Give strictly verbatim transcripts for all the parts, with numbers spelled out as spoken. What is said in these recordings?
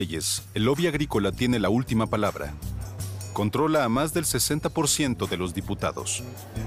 leyes, el lobby agrícola tiene la última palabra. Controla a más del sesenta por ciento de los diputados.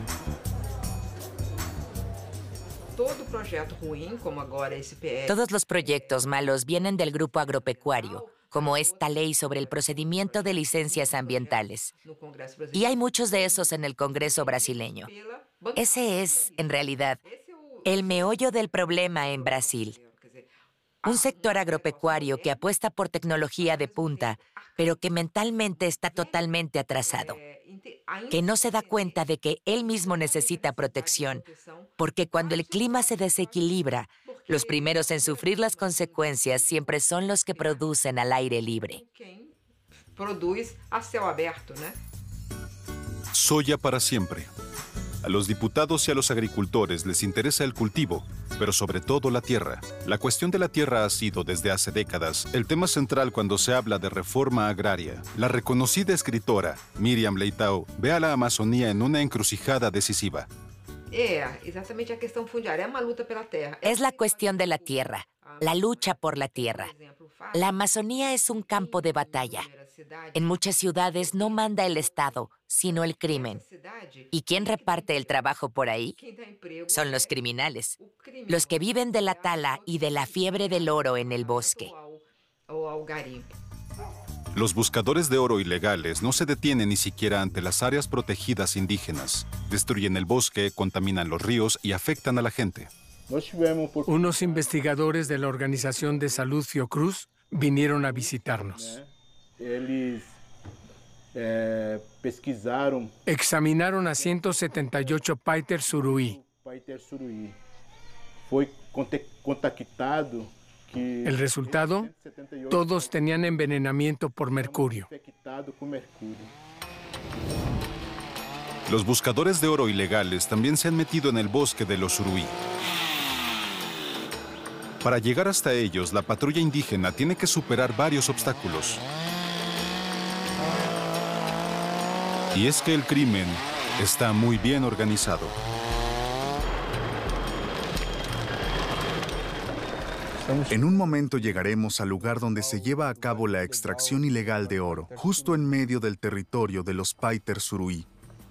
Todos los proyectos malos vienen del grupo agropecuario, como esta ley sobre el procedimiento de licencias ambientales. Y hay muchos de esos en el Congreso brasileño. Ese es, en realidad, el meollo del problema en Brasil. Un sector agropecuario que apuesta por tecnología de punta, pero que mentalmente está totalmente atrasado. Que no se da cuenta de que él mismo necesita protección, porque cuando el clima se desequilibra, los primeros en sufrir las consecuencias siempre son los que producen al aire libre. Soya para siempre. A los diputados y a los agricultores les interesa el cultivo, pero sobre todo la tierra. La cuestión de la tierra ha sido desde hace décadas el tema central cuando se habla de reforma agraria. La reconocida escritora Miriam Leitão ve a la Amazonía en una encrucijada decisiva. Es la cuestión de la tierra, la lucha por la tierra. La Amazonía es un campo de batalla. En muchas ciudades no manda el Estado, sino el crimen. ¿Y quién reparte el trabajo por ahí? Son los criminales, los que viven de la tala y de la fiebre del oro en el bosque. Los buscadores de oro ilegales no se detienen ni siquiera ante las áreas protegidas indígenas. Destruyen el bosque, contaminan los ríos y afectan a la gente. Unos investigadores de la Organización de Salud Fiocruz vinieron a visitarnos. Examinaron a ciento setenta y ocho Paiter Suruí. El resultado, todos tenían envenenamiento por mercurio. Los buscadores de oro ilegales también se han metido en el bosque de los Suruí. Para llegar hasta ellos, la patrulla indígena tiene que superar varios obstáculos. Y es que el crimen está muy bien organizado. En un momento llegaremos al lugar donde se lleva a cabo la extracción ilegal de oro, justo en medio del territorio de los Paiter Suruí.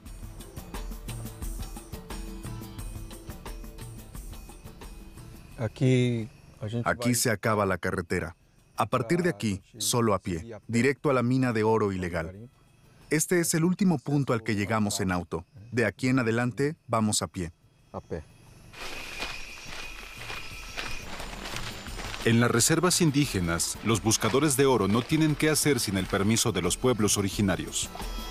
Aquí, Aquí se acaba la carretera. A partir de aquí, solo a pie, directo a la mina de oro ilegal. Este es el último punto al que llegamos en auto. De aquí en adelante, vamos a pie. En las reservas indígenas, los buscadores de oro no tienen qué hacer sin el permiso de los pueblos originarios.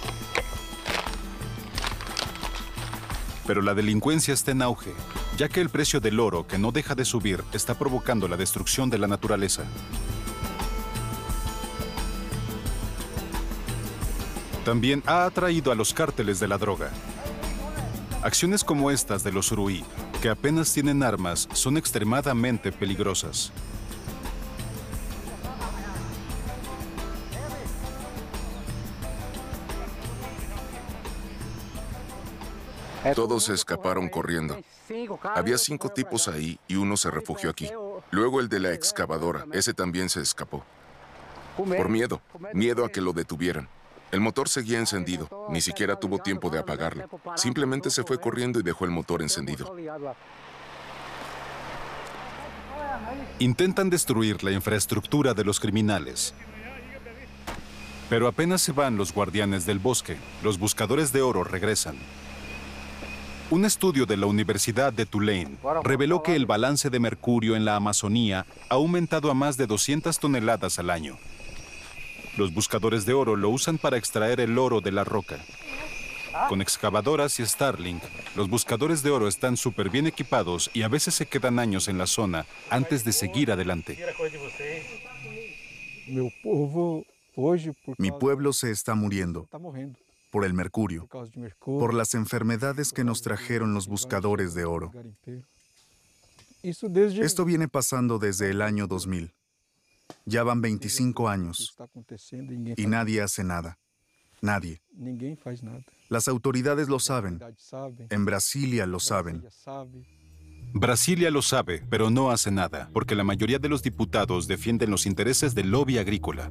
Pero la delincuencia está en auge, ya que el precio del oro, que no deja de subir, está provocando la destrucción de la naturaleza. También ha atraído a los cárteles de la droga. Acciones como estas de los Suruí, que apenas tienen armas, son extremadamente peligrosas. Todos se escaparon corriendo. Había cinco tipos ahí y uno se refugió aquí. Luego el de la excavadora, ese también se escapó. Por miedo, miedo a que lo detuvieran. El motor seguía encendido, ni siquiera tuvo tiempo de apagarlo. Simplemente se fue corriendo y dejó el motor encendido. Intentan destruir la infraestructura de los criminales. Pero apenas se van los guardianes del bosque, los buscadores de oro regresan. Un estudio de la Universidad de Tulane reveló que el balance de mercurio en la Amazonía ha aumentado a más de doscientas toneladas al año. Los buscadores de oro lo usan para extraer el oro de la roca. Con excavadoras y Starlink, los buscadores de oro están súper bien equipados y a veces se quedan años en la zona antes de seguir adelante. Mi pueblo se está muriendo por el mercurio, por las enfermedades que nos trajeron los buscadores de oro. Esto viene pasando desde el año dos mil. Ya van veinticinco años y nadie hace nada. Nadie. Las autoridades lo saben. En Brasilia lo saben. Brasilia lo sabe, pero no hace nada, porque la mayoría de los diputados defienden los intereses del lobby agrícola.